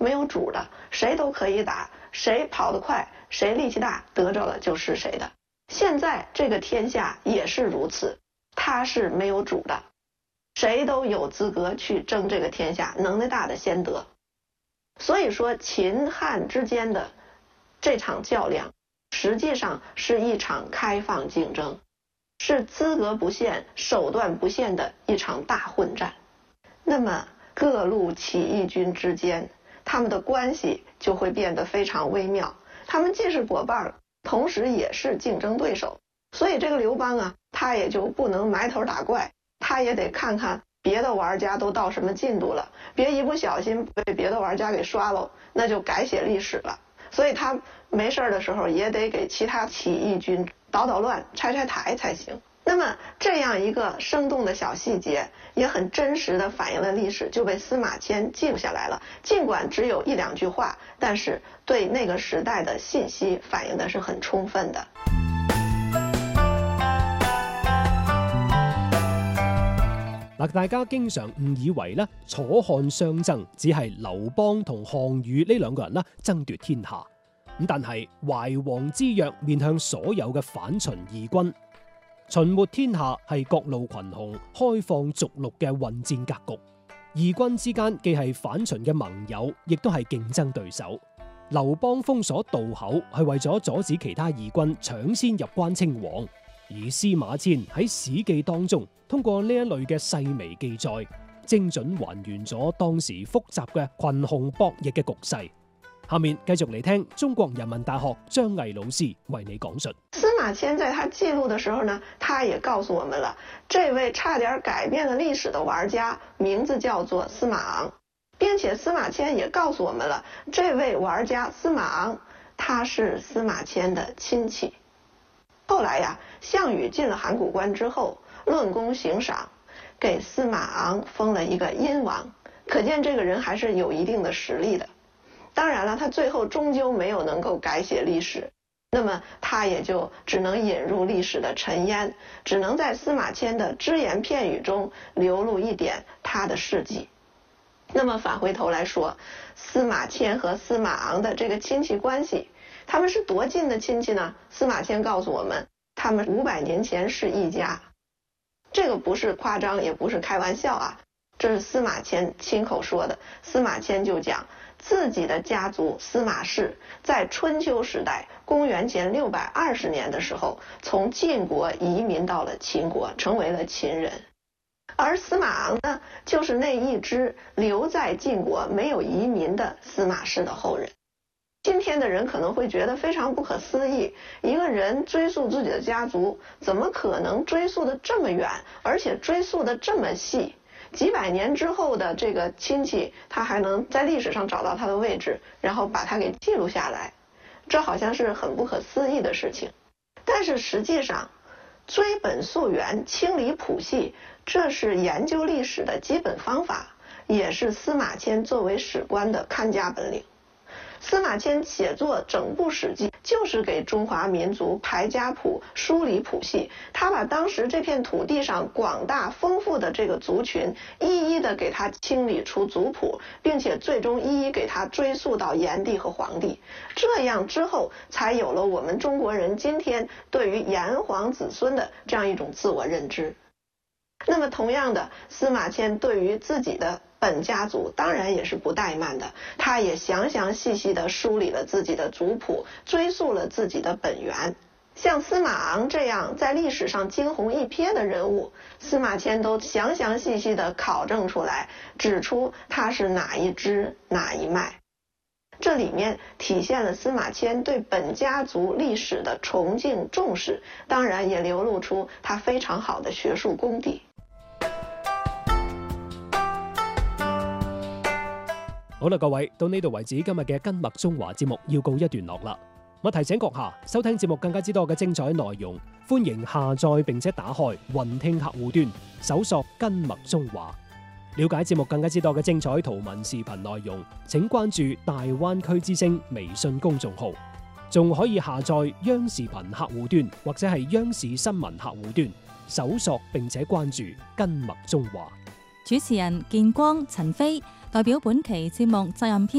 没有主的，谁都可以打，谁跑得快，谁力气大，得着了就是谁的。现在这个天下也是如此，它是没有主的，谁都有资格去争这个天下，能耐大的先得。所以说秦汉之间的这场较量，实际上是一场开放竞争，是资格不限、手段不限的一场大混战。那么各路起义军之间，他们的关系就会变得非常微妙，他们既是伙伴，同时也是竞争对手。所以这个刘邦啊，他也就不能埋头打怪，他也得看看别的玩家都到什么进度了，别一不小心被别的玩家给刷了，那就改写历史了。所以他没事的时候也得给其他起义军捣捣乱、拆拆台才行。那么这样一个生动的小细节，也很真实的反映了历史，就被司马迁记录下来了。尽管只有1、2句话，但是对那个时代的信息反映的是很充分的。 大家經常誤以為咧楚漢相爭只係劉邦同項羽呢兩個人爭奪天下，但係懷王之約面向所有嘅反秦義軍，秦沒天下係各路群雄開放逐鹿嘅混戰格局，義軍之間既係反秦嘅盟友，亦都係競爭對手。劉邦封鎖渡口係為咗阻止其他義軍搶先入關稱王，而司馬遷喺《史記》當中通過呢一類嘅細微記載，精準還原咗當時複雜嘅群雄博弈嘅局勢。下面繼續嚟聽中國人民大學張毅老師為你講述。 司馬遷在他記錄的時候呢，他也告訴我們了，這位差點改變了歷史的玩家名字叫做司馬昂，並且司馬遷也告訴我們了，這位玩家司馬昂他是司馬遷的親戚。後來呀，項羽進了函谷關之後，論功行賞，給司馬昂封了一個殷王，可見這個人還是有一定的實力的。當然了，他最後終究沒有能夠改寫歷史，那麼他也就只能引入歷史的塵煙，只能在司馬遷的只言片語中流露一點他的事跡。那麼返回頭來說，司馬遷和司馬昂的這個親戚關係，他們是多近的親戚呢？司馬遷告訴我們，他們500年前是一家。這個不是誇張，也不是開玩笑啊，這是司馬遷親口說的。司馬遷就講，自己的家族司馬氏在春秋時代，公元前620年的時候，從晉國移民到了秦國，成為了秦人。而司馬昂呢，就是那一支留在晉國沒有移民的司馬氏的後人。今天的人可能會覺得非常不可思議，一個人追溯自己的家族，怎麼可能追溯得這麼遠，而且追溯得這麼細？幾百年之後的這個親戚，他還能在歷史上找到他的位置，然後把他給記錄下來，這好像是很不可思議的事情。但是實際上，追本溯源、清理譜系，這是研究歷史的基本方法，也是司馬遷作為史官的看家本領。司馬遷寫作整部史記，就是給中華民族排家譜、梳理譜系。他把當時這片土地上廣大豐富的這個族群，一一的給他清理出族譜，並且最終一一給他追溯到炎帝和黃帝。這樣之後，才有了我們中國人今天對於炎黃子孫的這樣一種自我認知。那麼同樣的，司馬遷對於自己的本家族當然也是不怠慢的，他也詳詳細細地梳理了自己的族譜，追溯了自己的本源。像司馬昂這樣在歷史上驚鴻一瞥的人物，司馬遷都詳詳細細地考證出來，指出他是哪一支哪一脈。這裡面體現了司馬遷對本家族歷史的崇敬重視，當然也流露出他非常好的學術功底。 好啦，各位，到呢度為止，今日嘅根脈中華節目要告一段落啦。我提醒閣下，收聽節目更加之多嘅精彩內容，歡迎下載並且打開雲聽客戶端，搜索根脈中華。了解節目更加之多嘅精彩圖文視頻內容，請關注大灣區之聲微信公眾號，仲可以下載央視頻客戶端或者係央視新聞客戶端，搜索並且關注根脈中華。 主持人建光、陳飛代表本期節目責任編